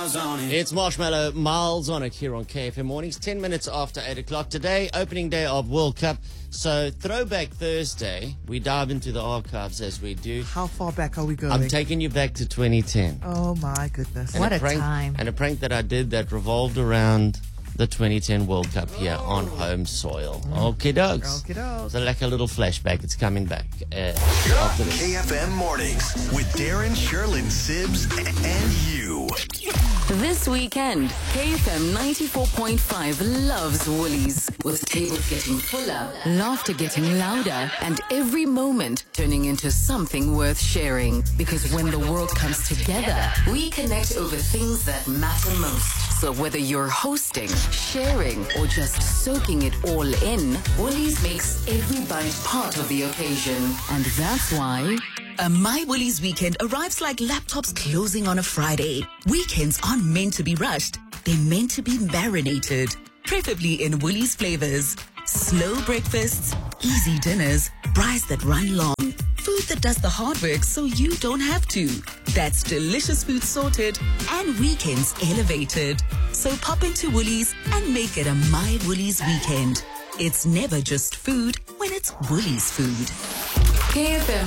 miles on it. It's Marshmallow Miles on it here on KFM Mornings, 10 minutes after 8 o'clock. Today, opening day of World Cup. So, Throwback Thursday, we dive into the archives as we do. How far back are we going? I'm taking you back to 2010. Oh my goodness. And What a prank, time. And a prank that I did that revolved around the 2010 World Cup here on home soil. Okay, dogs. Okey-dokes. So, like a little flashback, it's coming back after this. KFM Mornings with Darren, Sherlyn, Sibbs, and you. This weekend, KFM 94.5 loves Woolies, with tables getting fuller, laughter getting louder, and every moment turning into something worth sharing. Because when the world comes together, we connect over things that matter most. So whether you're hosting, sharing, or just soaking it all in, Woolies makes every bite part of the occasion. And that's why A My Woolies weekend arrives like laptops closing on a Friday. Weekends aren't meant to be rushed. They're meant to be marinated, preferably in Woolies flavors. Slow breakfasts, easy dinners, braais that run long. Food that does the hard work so you don't have to. That's delicious food sorted and weekends elevated. So pop into Woolies and make it a My Woolies weekend. It's never just food when it's Woolies food. KFM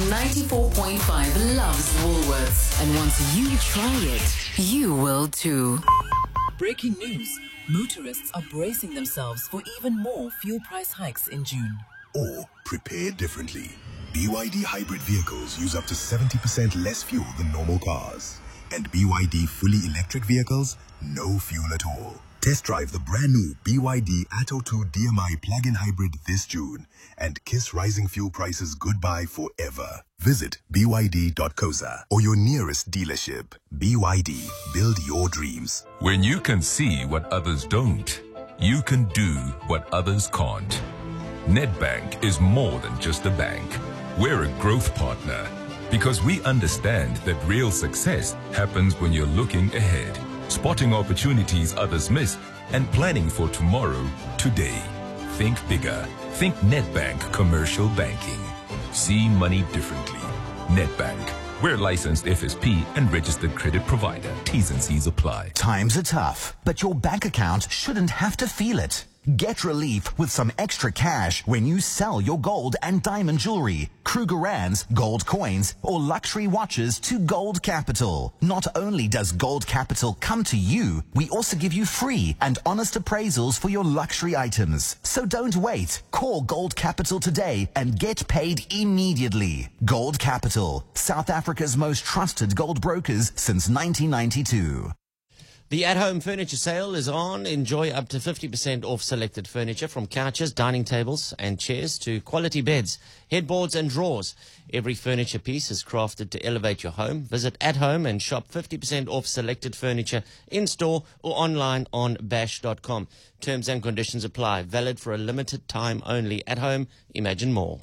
94.5 loves Woolworths. And once you try it, you will too. Breaking news. Motorists are bracing themselves for even more fuel price hikes in June. Or prepare differently. BYD hybrid vehicles use up to 70% less fuel than normal cars. And BYD fully electric vehicles, no fuel at all. Test drive the brand new BYD Atto 2 DMI plug-in hybrid this June and kiss rising fuel prices goodbye forever. Visit byd.coza or your nearest dealership. BYD, build your dreams. When you can see what others don't, you can do what others can't. Nedbank is more than just a bank. We're a growth partner because we understand that real success happens when you're looking ahead, spotting opportunities others miss, and planning for tomorrow today. Think bigger. Think Nedbank Commercial Banking. See money differently. Nedbank. We're licensed FSP and registered credit provider. T's and C's apply. Times are tough, but your bank account shouldn't have to feel it. Get relief with some extra cash when you sell your gold and diamond jewelry, Krugerrands, gold coins, or luxury watches to Gold Capital. Not only does Gold Capital come to you, we also give you free and honest appraisals for your luxury items. So don't wait. Call Gold Capital today and get paid immediately. Gold Capital, South Africa's most trusted gold brokers since 1992. The at-home furniture sale is on. Enjoy up to 50% off selected furniture, from couches, dining tables and chairs to quality beds, headboards and drawers. Every furniture piece is crafted to elevate your home. Visit At Home and shop 50% off selected furniture in-store or online on bash.com. Terms and conditions apply. Valid for a limited time only. At Home, imagine more.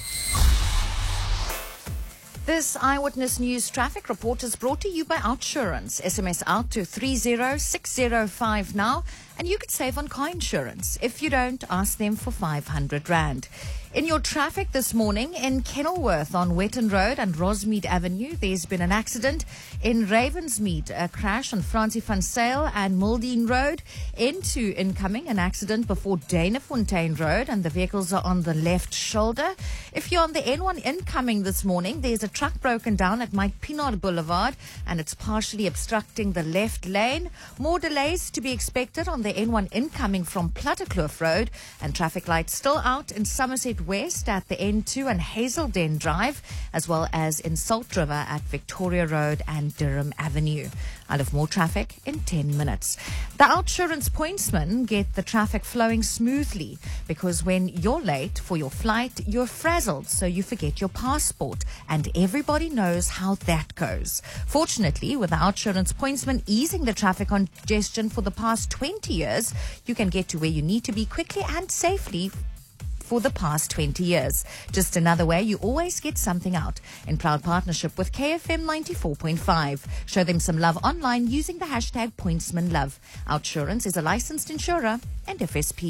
This Eyewitness News traffic report is brought to you by Outsurance. SMS out to 30605 now, and you could save on car insurance. If you don't, ask them for 500 Rand. In your traffic this morning, in Kenilworth on Wetton Road and Rosmead Avenue, there's been an accident. In Ravensmead, a crash on Francie van Sail and Mildeen Road. N2 incoming, an accident before Danafontein Road, and the vehicles are on the left shoulder. If you're on the N1 incoming this morning, there's a truck broken down at Mike Pinard Boulevard, and it's partially obstructing the left lane. More delays to be expected on the N1 incoming from Plattekloof Road, and traffic lights still out in Somerset West at the N2 and Hazelden Drive, as well as in Salt River at Victoria Road and Durham Avenue. I'll have more traffic in 10 minutes. The Outsurance pointsmen get the traffic flowing smoothly, because when you're late for your flight, you're frazzled, so you forget your passport, and everybody knows how that goes. Fortunately, with the Outsurance pointsmen easing the traffic congestion for the past 20 years, you can get to where you need to be quickly and safely for the past 20 years. Just another way you always get something out. In proud partnership with KFM 94.5. Show them some love online using the hashtag PointsmanLove. Outsurance is a licensed insurer and FSP.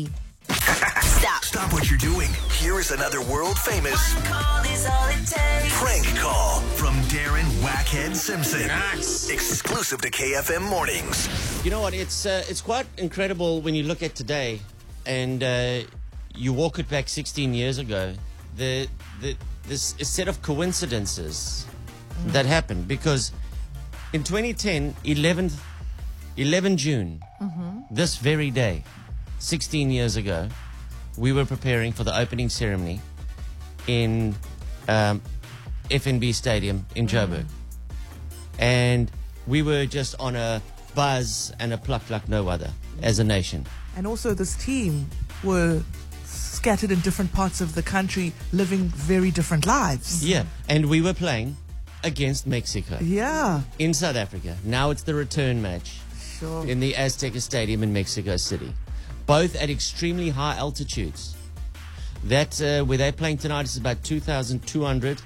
Stop what you're doing. Here is another world-famous prank call from Darren Wackhead Simpson. Nice. Exclusive to KFM Mornings. You know what? It's quite incredible when you look at today and you walk it back 16 years ago. This set of coincidences that happened, because in 2010, 11 June, this very day, 16 years ago, we were preparing for the opening ceremony in FNB Stadium in Joburg. And we were just on a buzz and a pluck like no other as a nation. And also this team were scattered in different parts of the country, living very different lives. Yeah, and we were playing against Mexico Yeah, in South Africa. Now it's the return match sure. in the Azteca Stadium in Mexico City. Both at extremely high altitudes. That where they're playing tonight is about 2,200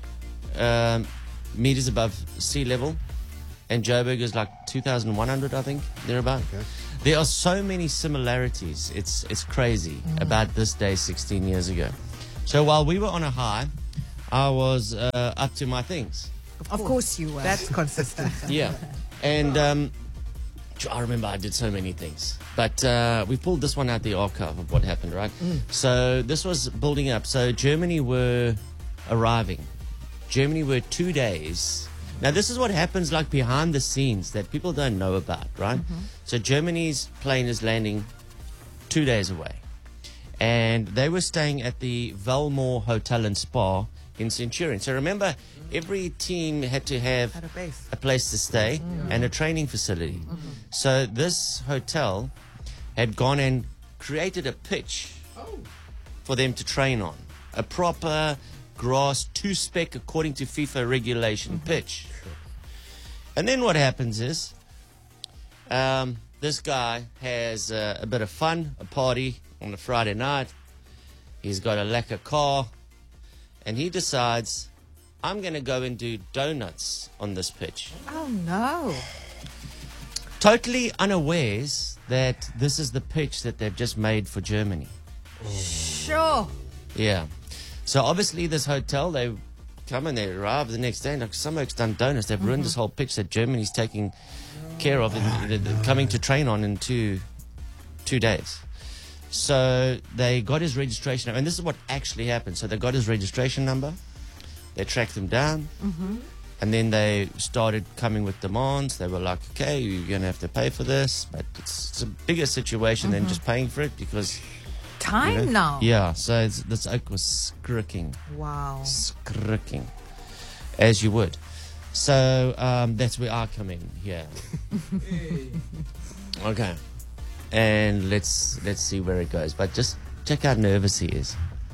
meters above sea level, and Joburg is like 2,100, I think, thereabout. Okay. There are so many similarities. It's crazy about this day 16 years ago. So while we were on a high, I was up to my things. Of course you were. That's consistent. Yeah, and I remember I did so many things, but we pulled this one out the archive of what happened, right? So this was building up. So Germany were arriving. Germany were 2 days. Now this is what happens like behind the scenes that people don't know about, right? So Germany's plane is landing 2 days away, and they were staying at the Velmore Hotel and Spa in Centurion. So remember, every team had to have At a base. a place to stay and a training facility. So this hotel had gone and created a pitch for them to train on. A proper grass, 2-spec according to FIFA regulation pitch. And then what happens is this guy has a bit of fun, a party on a Friday night. He's got a lacquer car, and he decides, I'm going to go and do donuts on this pitch. Oh, no. Totally unawares that this is the pitch that they've just made for Germany. Sure. Yeah. So obviously this hotel, they come and they arrive the next day, and like, some oaks done donuts. They've ruined this whole pitch that Germany's taking care of and coming to train on in two days. So they got his registration number, and this is what actually happened. So they got his registration number, they tracked him down, and then they started coming with demands. They were like, okay, you're going to have to pay for this, but it's a bigger situation than just paying for it, because... Time now. Yeah, so this oak was skricking. Wow. Skricking. As you would. So that's where I come in here. Okay. And let's see where it goes. But just check how nervous he is.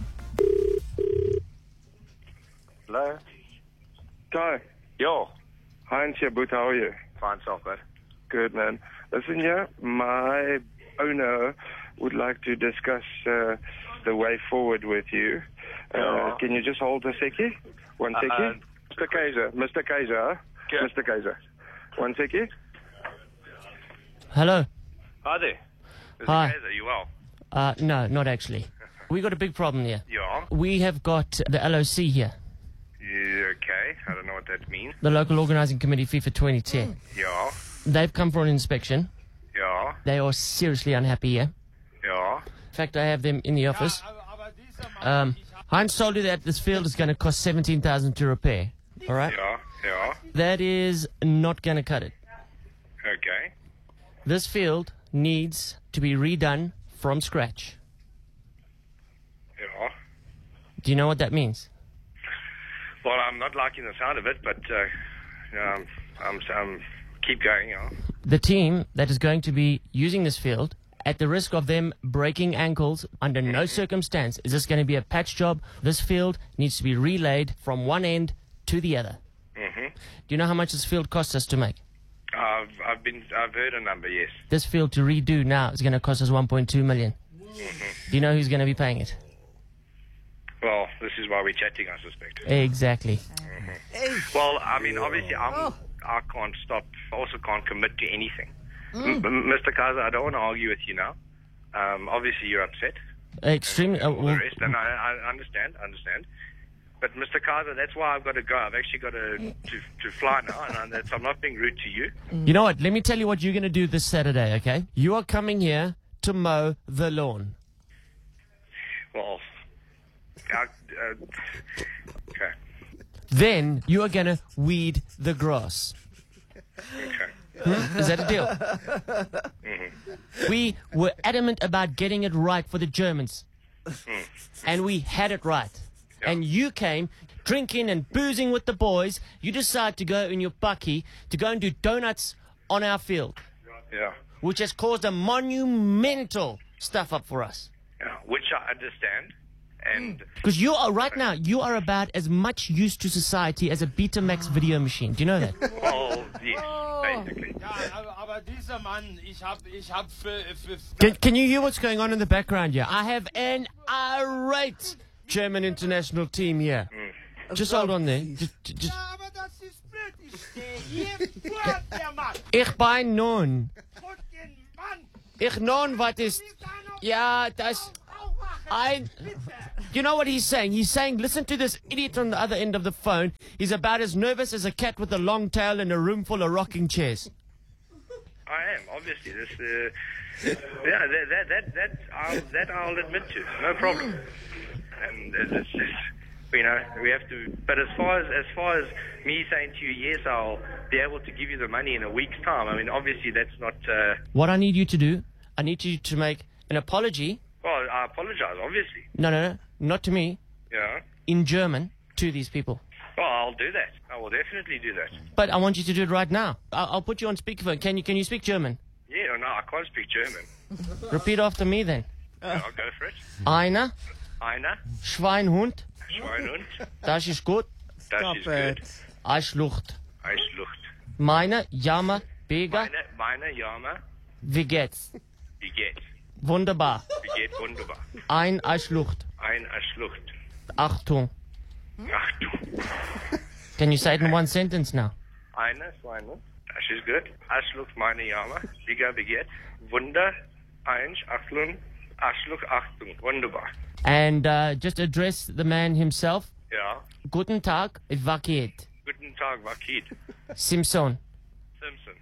Hello? Ty. Yo. Heinz here, Boot. How are you? Fine, self, bud. Good, man. Listen here, my owner would like to discuss the way forward with you. Can you just hold a seckie? One seckie? Mr. Kaiser. Mr. Kaiser. Yeah. Mr. Kaiser. One seckie? Hello. Hi there. Mr. Hi. Kaiser, you well? No, not actually. We got a big problem here. Yeah. We have got the LOC here, Yeah, okay. I don't know what that means. the Local Organising Committee FIFA 2010. Yeah. They've come for an inspection. Yeah. They are seriously unhappy here. Yeah. In fact, I have them in the office. Heinz told you that this field is going to cost 17,000 to repair. All right? Yeah. Yeah. That is not going to cut it. Okay. This field needs to be redone from scratch. Yeah. Do you know what that means? Well, I'm not liking the sound of it, but I'm keep going, yeah. The team that is going to be using this field, at the risk of them breaking ankles, under no circumstance is this going to be a patch job. This field needs to be relayed from one end to the other. Mm-hmm. Do you know how much this field costs us to make? I've heard a number, yes. This field to redo now is going to cost us 1.2 million. Mm-hmm. Do you know who's going to be paying it? Well, this is why we're chatting, I suspect. Exactly. Mm-hmm. Well, I mean, obviously, I can't stop. I also can't commit to anything. Mr. Kaiser, I don't want to argue with you now. Obviously, you're upset. Extremely. And all the rest, and I understand. But Mr. Kaiser, that's why I've got to go. I've actually got to fly now, and I'm not being rude to you. You know what? Let me tell you what you're going to do this Saturday, okay? You are coming here to mow the lawn. Well, okay. Then you are going to weed the grass. Okay. Is that a deal? Mm-hmm. We were adamant about getting it right for the Germans. And we had it right. And you came drinking and boozing with the boys. You decide to go in your bakkie to go and do donuts on our field. Yeah. Which has caused a monumental stuff up for us. Yeah, which I understand. And because you are right now, you are about as much use to society as a Betamax video machine. Do you know that? Oh, yes, basically. Can you hear what's going on in the background here? I have an irate German international team here. Just hold on there. Just. Ich bin nun. Ich nun, wat ist? Ja, das. You know what he's saying? He's saying, listen to this idiot on the other end of the phone. He's about as nervous as a cat with a long tail in a room full of rocking chairs. I am, obviously. That I'll admit to. No problem. And it's just, we have to. But as far as me saying to you, yes, I'll be able to give you the money in a week's time. I mean, obviously that's not. What I need you to do, I need you to make an apology. Well, I apologize, obviously. No, not to me. Yeah. In German to these people. Well, I'll do that. I will definitely do that. But I want you to do it right now. I'll put you on speakerphone. Can you speak German? Yeah, no, I can't speak German. Repeat after me then. I'll go for it. Einer. Schweinhund. Das ist gut. Das ist gut. Eichlucht. Eichlucht. Meine Jammer Bega. Meine Jammer. Wie geht's? Wie geht's? Wunderbar. Wie geht wunderbar? Ein Eichlucht. Ein Eichlucht. Achtung. Achtung. Can you say it in one sentence now? Eine Schweinhund. Das ist gut. Eichlucht, meine Jammer. Wie geht's? Wunder. Eins, Achtung. Eichlucht, Achtung. Wunderbar. And just address the man himself. Ja. Guten Tag, was geht? Guten Tag, was geht? Simpson. Simpson.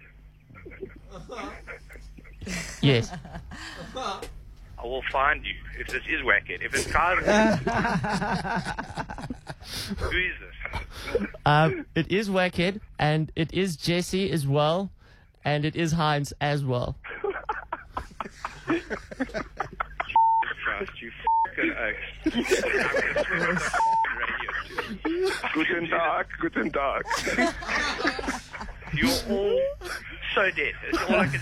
Yes. I will find you if this is Wackhead. If it's Kaiser. Who is this? It is Wackhead, and it is Jesse as well, and it is Heinz as well. Christ, you fucking oaf. Guten Tag, guten Tag. You're all so dead. That's all I can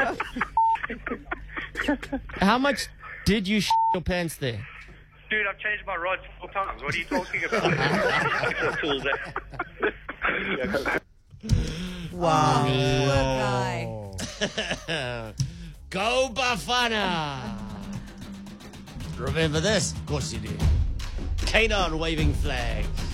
say. How much did you shit your pants there? Dude, I've changed my rods 4 times. What are you talking about? Wow. Go Bafana! Remember this? Of course you do. Kanon waving flags.